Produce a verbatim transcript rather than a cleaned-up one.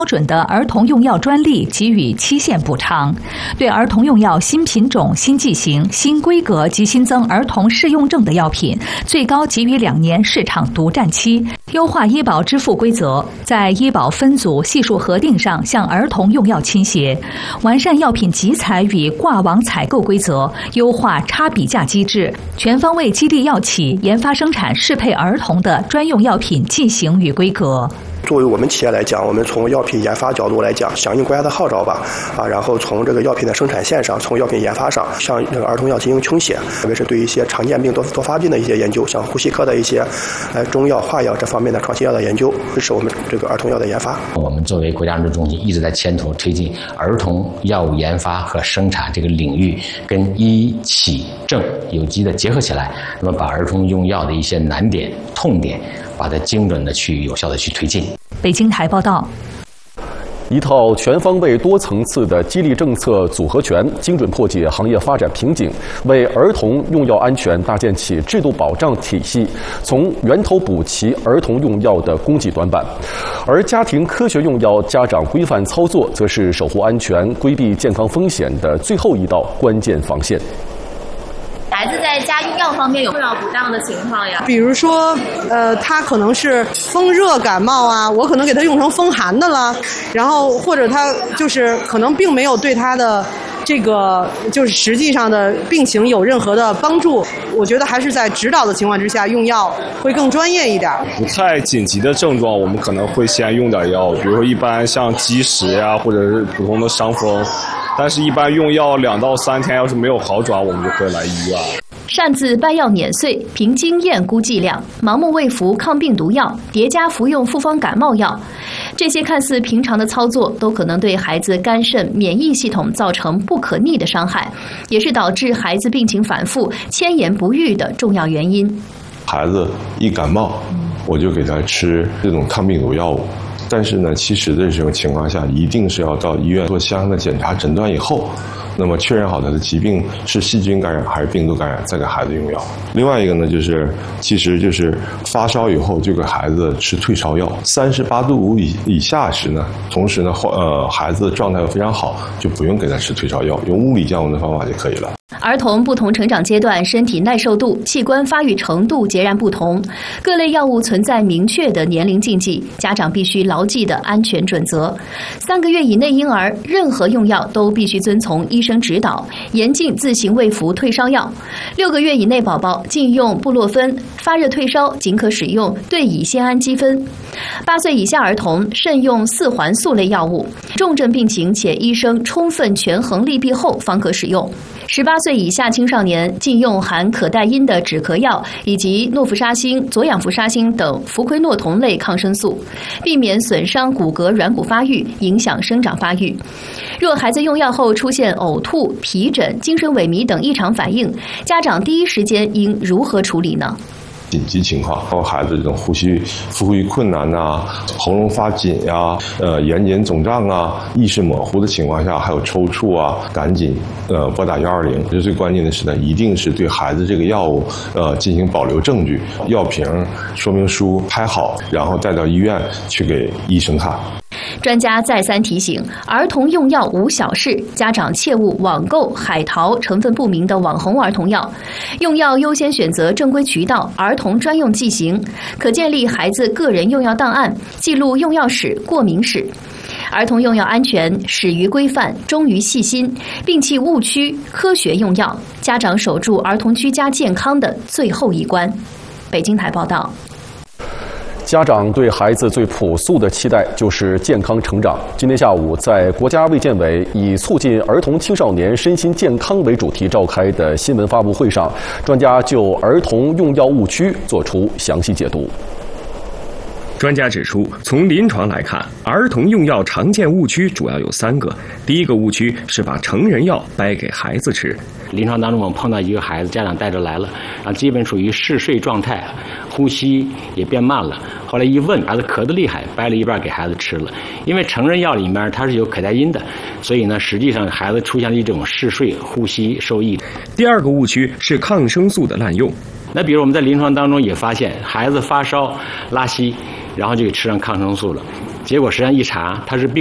标准的儿童用药专利给予期限补偿，对儿童用药新品种、新剂型、新规格及新增儿童适用症的药品，最高给予两年市场独占期。优化医保支付规则，在医保分组系数核定上向儿童用药倾斜，完善药品集采与挂网采购规则，优化差比价机制，全方位激励药企研发生产适配儿童的专用药品剂型与规格。 作为我们企业来讲，我们从药品研发角度来讲，响应国家的号召吧，啊，然后从这个药品的生产线上，从药品研发上，向这个儿童药进行倾斜，特别是对一些常见病多多发病的一些研究，像呼吸科的一些，呃，中药、化药这方面的创新药的研究，支持我们这个儿童药的研发。 我们作为国家儿童中心，一直在牵头推进儿童药物研发和生产这个领域，跟医企政有机的结合起来，那么把儿童用药的一些难点、痛点，把它精准的去有效的去推进。 北京台报道。 一套全方位、多层次的激励政策组合拳，精准破解行业发展瓶颈，为儿童用药安全搭建起制度保障体系，从源头补齐儿童用药的供给短板。而家庭科学用药家长规范操作，则是守护安全、规避健康风险的最后一道关键防线。 孩子在家用药方面有用药不当的情况呀？ 比如说，呃，他可能是风热感冒啊，我可能给他用成风寒的了，然后或者他就是可能并没有对他的这个就是实际上的病情有任何的帮助。我觉得还是在指导的情况之下用药会更专业一点。 不太紧急的症状，我们可能会先用点药，比如说一般像积食呀，或者是普通的伤风。但是，一般用药两到三天，要是没有好转，我们就会来医院。 擅自掰药碾碎，凭经验估剂量，盲目喂服抗病毒药，叠加服用复方感冒药，这些看似平常的操作，都可能对孩子肝肾免疫系统造成不可逆的伤害，也是导致孩子病情反复、迁延不愈的重要原因。 孩子一感冒，我就给他吃这种抗病毒药物。但是呢，其实的这种情况下，一定是要到医院做相应的检查诊断以后，那么确认好他的疾病是细菌感染还是病毒感染，再给孩子用药。另外一个呢，就是其实就是发烧以后就给孩子吃退烧药，三十八度五以以下时呢，同时呢，呃，孩子状态非常好，就不用给他吃退烧药，用物理降温的方法就可以了。 儿童不同成长阶段身体耐受度、器官发育程度截然不同，各类药物存在明确的年龄禁忌，家长必须牢记的安全准则。三个月以内婴儿任何用药都必须遵从医生指导，严禁自行喂服退烧药。六个月以内宝宝禁用布洛芬，发热退烧仅可使用对乙酰氨基酚。八岁以下儿童慎用四环素类药物，重症病情且医生充分权衡利弊后方可使用。十八岁以下青少年禁用含可待因的止咳药以及诺氟沙星、左氧氟沙星等氟喹诺酮类抗生素，避免损伤骨骼软骨发育，影响生长发育。若孩子用药后出现呕吐、皮疹、精神萎靡等异常反应，家长第一时间应如何处理呢？ 紧急情况，包括孩子这种呼吸呼吸困难啊、喉咙发紧呀、啊、呃眼睑肿胀啊、意识模糊的情况下，还有抽搐啊，赶紧呃拨打幺二零。这最关键的是呢，一定是对孩子这个药物呃进行保留证据，药瓶说明书拍好，然后带到医院去给医生看。 专家再三提醒，儿童用药无小事，家长切勿网购海淘成分不明的网红儿童药，用药优先选择正规渠道、儿童专用剂型，可建立孩子个人用药档案，记录用药史、过敏史。儿童用药安全始于规范，忠于细心，摒弃误区，科学用药，家长守住儿童居家健康的最后一关。北京台报道。 家长对孩子最朴素的期待就是健康成长。今天下午，在国家卫健委以促进儿童青少年身心健康为主题召开的新闻发布会上，专家就儿童用药误区作出详细解读。 专家指出，从临床来看，儿童用药常见误区主要有三个。第一个误区是把成人药掰给孩子吃。 临床当中，我们碰到一个孩子，家长带着来了，啊，基本属于嗜睡状态，呼吸也变慢了。后来一问，孩子咳得厉害，掰了一半给孩子吃了。因为成人药里面它是有可待因的，所以呢，实际上孩子出现了一种嗜睡、呼吸受益。 第二个误区是抗生素的滥用。 那比如我们在临床当中也发现，孩子发烧、拉稀，然后就给吃上抗生素了。 结果实际上一查，他是病。